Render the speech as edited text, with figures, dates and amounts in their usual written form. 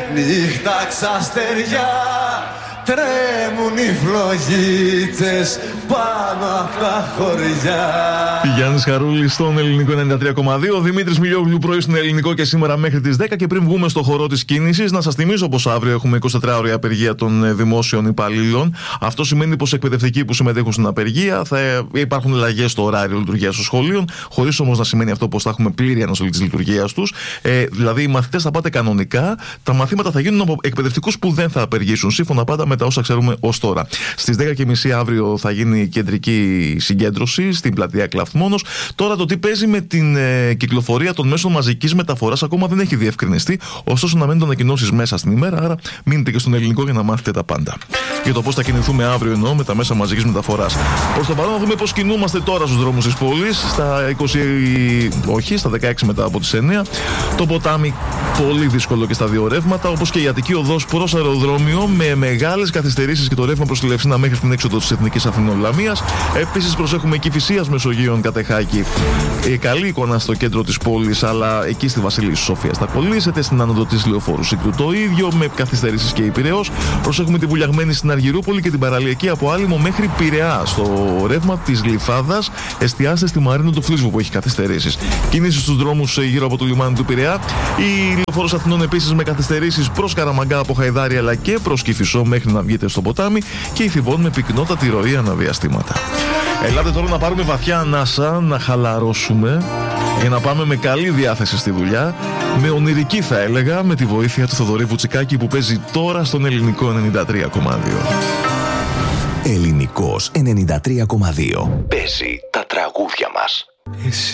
νύχτα ξαστεριά, τρέμουν οι φλογίτσες πάνω απ' τα χωριά. Γιάννης Χαρούλης στον Ελληνικό 93,2. Δημήτρης Μιλιόγλου πρωί στον Ελληνικό και σήμερα μέχρι τις 10. Και πριν βγούμε στο χορό της κίνησης, να σας θυμίσω πως αύριο έχουμε 24ωρη απεργία των δημόσιων υπαλλήλων. Αυτό σημαίνει πως εκπαιδευτικοί που συμμετέχουν στην απεργία θα υπάρχουν αλλαγές στο ωράριο λειτουργίας των σχολείων, χωρίς όμως να σημαίνει αυτό πως θα έχουμε πλήρη αναστολή της λειτουργίας τους. Δηλαδή οι μαθητές θα πάτε κανονικά, τα μαθήματα θα γίνουν από εκπαιδευτικούς που δεν θα απεργήσουν, σύμφωνα πάντα με τα όσα ξέρουμε ως τώρα. Στις 10.30 αύριο θα γίνει κεντρική συγκέντρωση στην πλατεία Κλαφμόνος. Τώρα το τι παίζει με την κυκλοφορία των μέσων μαζικής μεταφοράς ακόμα δεν έχει διευκρινιστεί. Ωστόσο, να μένουν το ανακοινώσεις μέσα στην ημέρα. Άρα, μείνετε και στον Ελληνικό για να μάθετε τα πάντα. Για το πώς θα κινηθούμε αύριο, εννοώ, με τα μέσα μαζικής μεταφοράς. Προς το παρόν, να δούμε πώς κινούμαστε τώρα στους δρόμους της πόλης. Στα 16 μετά από τις 9. Το ποτάμι πολύ δύσκολο και στα δύο ρεύματα. Όπως και η Αττική οδός προς αεροδρόμιο με μεγάλες καθυστερήσεις και το ρεύμα προς τη Λευσίνα μέχρι την έξοδο της Εθνικής Αθηνών Λαμίας. Επίσης, προσέχουμε Κηφισίας Μεσογείων Κατεχάκη. Καλή εικόνα στο κέντρο της πόλης, αλλά εκεί στη Βασιλής Σοφίας θα κολλήσετε. Στην άνοδο της Λεωφόρου Σύγκρου το ίδιο, με καθυστερήσεις και Πειραιώς. Προσέχουμε τη Βουλιαγμένη στην Αργυρούπολη και την παραλιακή από Άλυμο μέχρι Πειραιά. Στο ρεύμα της Γλυφάδας, εστιάστε στη Μαρίνο του Φλίσβου που έχει καθυστερήσεις. Κίνηση στους δρόμους γύρω από το λιμάνι του Πειραιά. Η Λεωφόρος Αθηνών επίσης με καθυστερήσεις προς Καραμαγκά από Χαϊδάρη αλλά και προς Κηφισό μέχρι να βγείτε στο ποτάμι. Και η Θηβών με πυκνότατη ροή αναδιαστήματα. Ελάτε τώρα να πάρουμε βαθιά ανάσα, να χαλαρώσουμε για να πάμε με καλή διάθεση στη δουλειά, με ονειρική θα έλεγα, με τη βοήθεια του Θοδωρή Βουτσικάκη που παίζει τώρα στον Ελληνικό 93,2. Ελληνικός 93,2. Παίζει τα τραγούδια μας.